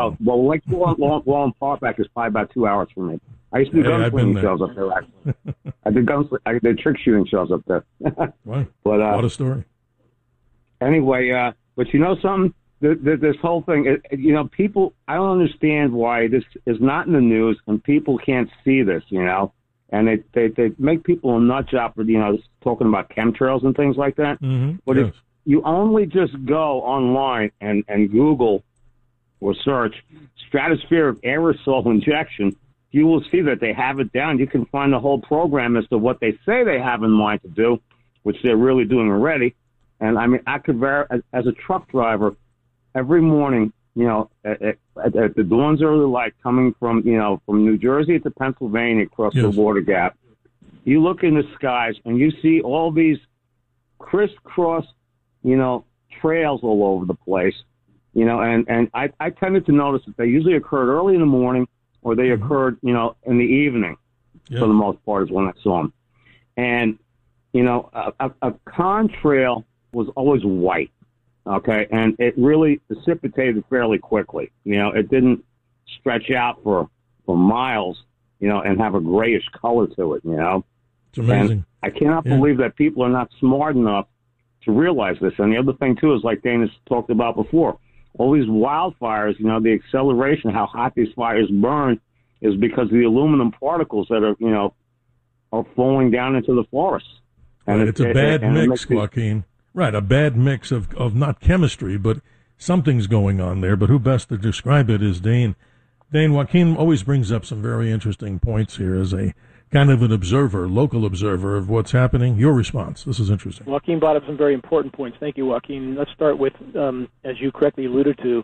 Well, Lake Wallen Park back is probably about 2 hours from me. I used to do gunslinging shows up there, actually. I did trick shooting shows up there. What? But, what a story. Anyway, but you know something? This whole thing, people, I don't understand why this is not in the news and people can't see this, and they make people a nut job for, talking about chemtrails and things like that. Mm-hmm. But if you only just go online and Google or search stratospheric aerosol injection, you will see that they have it down. You can find the whole program as to what they say they have in mind to do, which they're really doing already. And I mean, I could as a truck driver, every morning, at the dawn's early light, coming from New Jersey to Pennsylvania across the water gap, you look in the skies and you see all these crisscross, trails all over the place, and I tended to notice that they usually occurred early in the morning or they occurred, in the evening for the most part is when I saw them. And, a contrail was always white. Okay, and it really precipitated fairly quickly. It didn't stretch out for miles, and have a grayish color to it, It's amazing. And I cannot believe that people are not smart enough to realize this. And the other thing, too, is like Dana talked about before, all these wildfires, the acceleration, how hot these fires burn is because of the aluminum particles that are falling down into the forests. And it's a bad mix, Joaquin. Right, a bad mix of not chemistry, but something's going on there. But who best to describe it is Dane. Dane, Joaquin always brings up some very interesting points here as a kind of an observer, local observer of what's happening. Your response. This is interesting. Joaquin brought up some very important points. Thank you, Joaquin. Let's start with, as you correctly alluded to,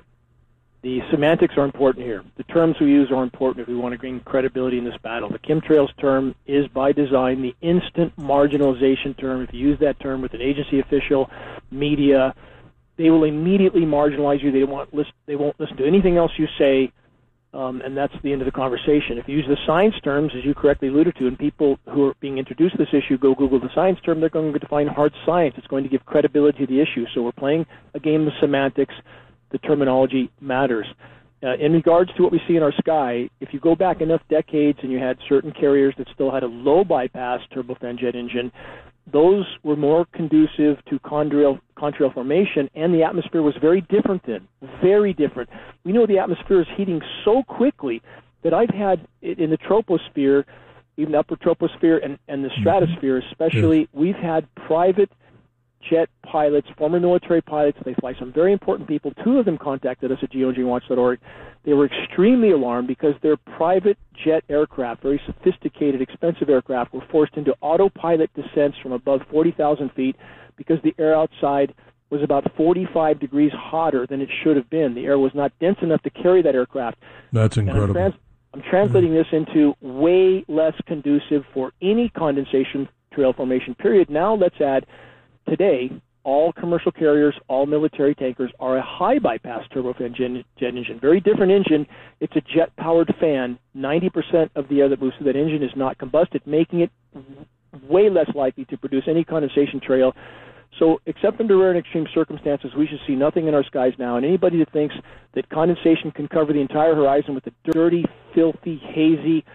the semantics are important here. The terms we use are important if we want to gain credibility in this battle. The chemtrails term is, by design, the instant marginalization term. If you use that term with an agency official, media, they will immediately marginalize you. They won't listen to anything else you say, and that's the end of the conversation. If you use the science terms, as you correctly alluded to, and people who are being introduced to this issue go Google the science term, they're going to define hard science. It's going to give credibility to the issue. So we're playing a game of semantics. The terminology matters. In regards to what we see in our sky, if you go back enough decades and you had certain carriers that still had a low bypass turbofan jet engine, those were more conducive to contrail formation, and the atmosphere was very different then, very different. We know the atmosphere is heating so quickly that I've had in the troposphere, even the upper troposphere and the stratosphere especially, we've had private jet pilots, former military pilots. They fly some very important people. 2 of them contacted us at geoengineeringwatch.org. They were extremely alarmed because their private jet aircraft, very sophisticated, expensive aircraft, were forced into autopilot descents from above 40,000 feet because the air outside was about 45 degrees hotter than it should have been. The air was not dense enough to carry that aircraft. That's incredible. I'm translating this into way less conducive for any condensation trail formation, period. Now let's add, today, all commercial carriers, all military tankers are a high bypass turbofan jet engine. Very different engine. It's a jet-powered fan. 90% of the air that moves through that engine is not combusted, making it way less likely to produce any condensation trail. So, except under rare and extreme circumstances, we should see nothing in our skies now. And anybody that thinks that condensation can cover the entire horizon with a dirty, filthy, hazy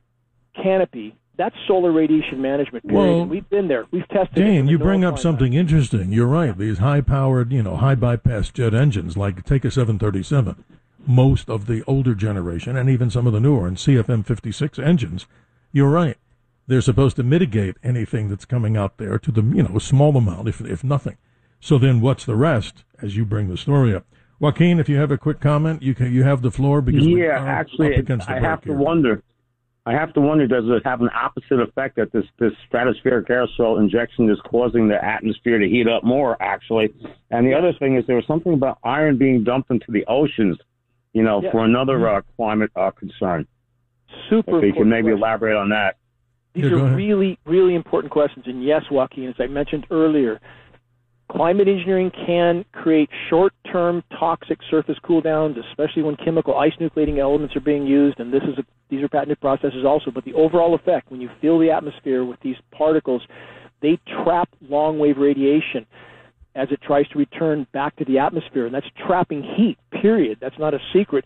canopy, that's solar radiation management, period. Well, and we've been there. We've tested Dane, it. you bring up something interesting. You're right. These high-powered, high-bypass jet engines, like take a 737, most of the older generation, and even some of the newer, and CFM56 engines, you're right. They're supposed to mitigate anything that's coming out there to the, a small amount, if nothing. So then what's the rest, as you bring the story up? Joaquin, if you have a quick comment, you have the floor. Because actually, I have to wonder. Does it have an opposite effect that this stratospheric aerosol injection is causing the atmosphere to heat up more, actually? And the other thing is there was something about iron being dumped into the oceans, for another climate concern. Super. If you can maybe elaborate on that. These are really, really important questions. And yes, Joaquin, as I mentioned earlier, climate engineering can create short-term toxic surface cooldowns, especially when chemical ice-nucleating elements are being used, and these are patented processes also. But the overall effect, when you fill the atmosphere with these particles, they trap long-wave radiation. as it tries to return back to the atmosphere, and that's trapping heat, period. That's not a secret.